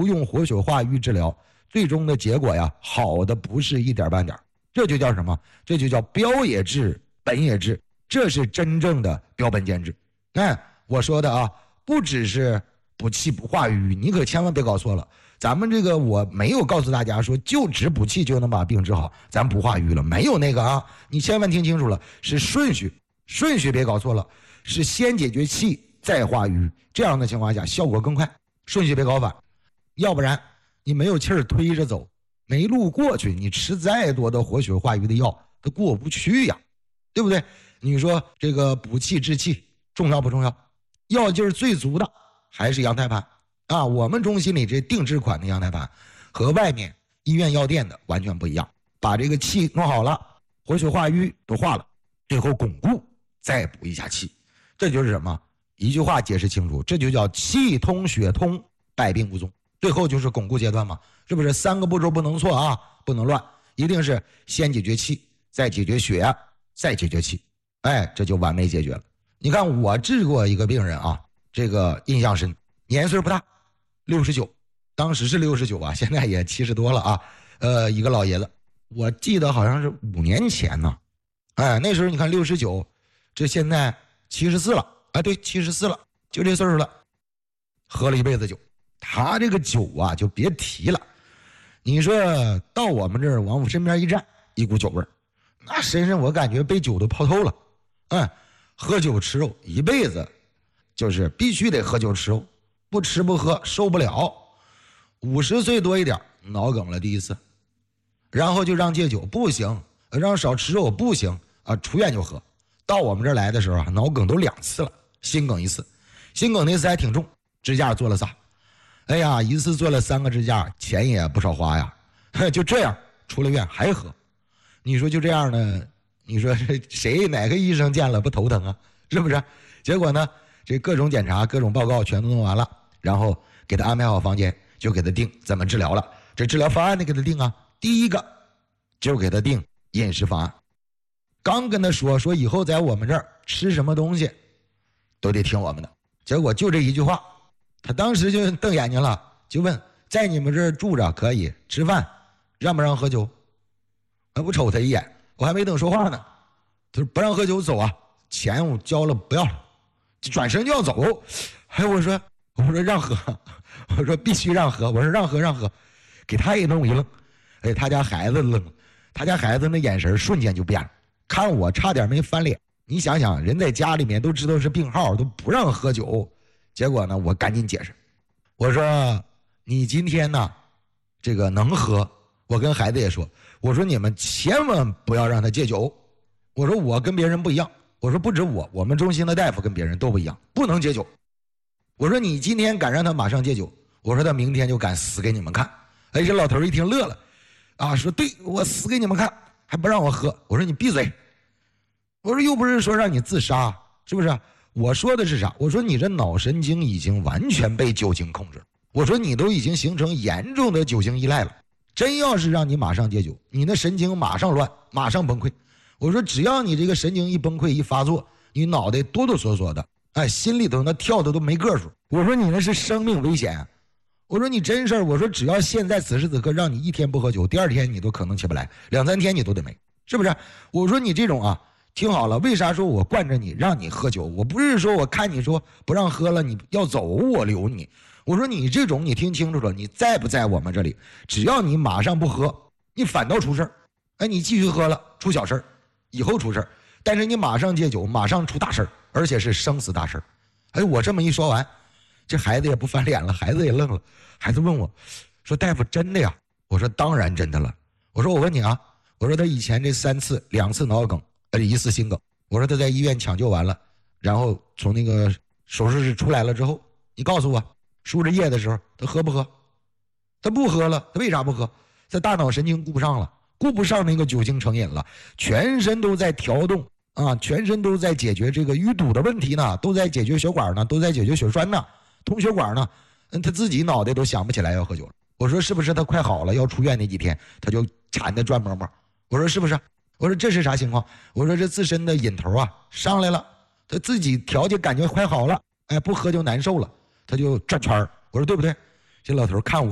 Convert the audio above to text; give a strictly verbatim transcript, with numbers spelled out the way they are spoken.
不用活血化瘀治疗，最终的结果呀，好的不是一点半点。这就叫什么？这就叫标也治，本也治，这是真正的标本兼治。哎，我说的啊，不只是补气不化瘀，你可千万别搞错了。咱们这个我没有告诉大家说就只补气就能把病治好，咱不化瘀了，没有那个啊，你千万听清楚了，是顺序，顺序别搞错了，是先解决气再化瘀，这样的情况下效果更快，顺序别搞反，要不然你没有气儿推着走，没路过去，你吃再多的活血化瘀的药都过不去呀，对不对？你说这个补气治气重要不重要？药劲儿最足的还是羊胎盘啊，我们中心里这定制款的羊胎盘和外面医院药店的完全不一样，把这个气弄好了，活血化瘀都化了，最后巩固再补一下气，这就是什么？一句话解释清楚，这就叫气通血通，百病不踪。最后就是巩固阶段嘛，是不是？三个步骤不能错啊，不能乱，一定是先解决气，再解决血，再解决气，哎，这就完美解决了。你看我治过一个病人啊，这个印象深，年岁不大，六十九，当时是六十九啊，现在也七十多了啊。呃，一个老爷子，我记得好像是五年前呢，哎，那时候你看六十九，这现在七十四了，哎，对，七十四了，就这岁数了，喝了一辈子酒，他这个酒啊就别提了，你说到我们这儿往我身边一站，一股酒味儿，那身上我感觉被酒都泡透了，哎。喝酒吃肉一辈子就是必须得喝酒吃肉，不吃不喝受不了。五十岁多一点脑梗了第一次，然后就让戒酒不行，让少吃肉不行啊，出院就喝。到我们这儿来的时候啊，脑梗都两次了，心梗一次，心梗那次还挺重，支架做了仨，哎呀，一次做了三个支架，钱也不少花呀。就这样出了院还喝，你说就这样呢？你说谁哪个医生见了不头疼啊？是不是？结果呢，这各种检查各种报告全都弄完了，然后给他安排好房间，就给他定怎么治疗了。这治疗方案得给他定啊，第一个就给他定饮食方案。刚跟他说说以后在我们这儿吃什么东西都得听我们的，结果就这一句话，他当时就瞪眼睛了，就问在你们这儿住着可以吃饭，让不让喝酒？我瞅他一眼，我还没等说话呢，他说不让喝酒走啊，钱我交了不要了，转身就要走。哎，我说我说让喝，我说必须让喝，我说让喝让喝，给他一愣一愣，哎，他家孩子愣了，他家孩子那眼神瞬间就变了，看我差点没翻脸。你想想，人在家里面都知道是病号，都不让喝酒，结果呢，我赶紧解释，我说你今天呢，这个能喝，我跟孩子也说，我说你们千万不要让他戒酒，我说我跟别人不一样，我说不止我，我们中心的大夫跟别人都不一样，不能戒酒。我说你今天敢让他马上戒酒，我说他明天就敢死给你们看。哎，这老头一听乐了，啊，说对，我死给你们看，还不让我喝。我说你闭嘴，我说又不是说让你自杀，是不是？我说的是啥？我说你这脑神经已经完全被酒精控制了，我说你都已经形成严重的酒精依赖了，真要是让你马上戒酒，你那神经马上乱，马上崩溃。我说只要你这个神经一崩溃一发作，你脑袋哆哆嗦嗦的，哎，心里头那跳的都没个数。我说你那是生命危险。我说你真事儿，我说只要现在此时此刻让你一天不喝酒，第二天你都可能起不来，两三天你都得没，是不是？我说你这种啊，听好了，为啥说我惯着你让你喝酒？我不是说我看你说不让喝了你要走我留你，我说你这种你听清楚了，你在不在我们这里，只要你马上不喝，你反倒出事儿。哎，你继续喝了出小事儿，以后出事儿，但是你马上戒酒，马上出大事儿，而且是生死大事儿。哎，我这么一说完，这孩子也不翻脸了，孩子也愣了。孩子问我说大夫真的呀？我说当然真的了。我说我问你啊，我说他以前这三次两次脑梗呃一次心梗，我说他在医院抢救完了，然后从那个手术室出来了之后，你告诉我输着液的时候他喝不喝？他不喝了，他为啥不喝？他大脑神经顾不上了，顾不上那个酒精成瘾了，全身都在调动啊，全身都在解决这个淤堵的问题呢，都在解决血管呢，都在解决血栓呢，通血管呢，他自己脑袋都想不起来要喝酒了。我说是不是他快好了要出院那几天他就馋得转摸摸？我说是不是？我说这是啥情况？我说这自身的瘾头啊上来了，他自己调节感觉快好了，哎，不喝就难受了，他就转圈儿。我说对不对？这老头看我